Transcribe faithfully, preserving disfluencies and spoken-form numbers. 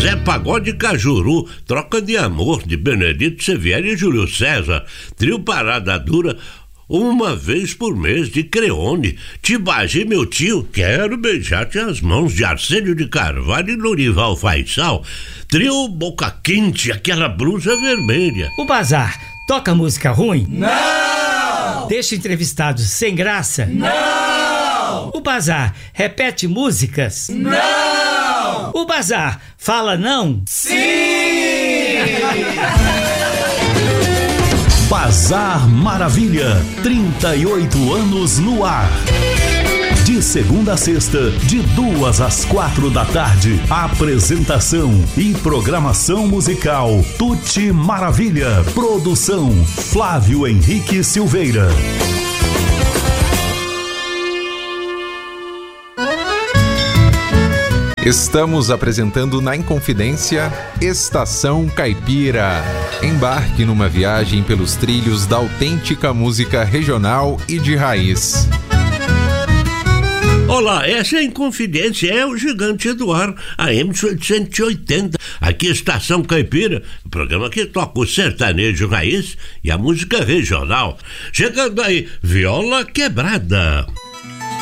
Zé Pagode Cajuru, Troca de Amor, de Benedito Xavier e Júlio César, Trio Parada Dura, Uma Vez por Mês, de Creone, Tibagi, Meu Tio, Quero Beijar-te as Mãos, de Arcênio de Carvalho e Lorival Faisal, Trio Boca Quente, Aquela Blusa Vermelha. O Bazar toca música ruim? Não! Deixa entrevistados sem graça? Não! O Bazar repete músicas? Não! O Bazar fala não? Sim! Bazar Maravilha, trinta e oito anos no ar. De segunda a sexta, de duas às quatro da tarde. Apresentação e programação musical Tuti Maravilha. Produção Flávio Henrique Silveira. Estamos apresentando na Inconfidência Estação Caipira. Embarque numa viagem pelos trilhos da autêntica música regional e de raiz. Olá, essa é a Inconfidência, é o Gigante do Ar, a M oitocentos e oitenta. Aqui Estação Caipira, o programa que toca o sertanejo raiz e a música regional. Chegando aí, Viola Quebrada.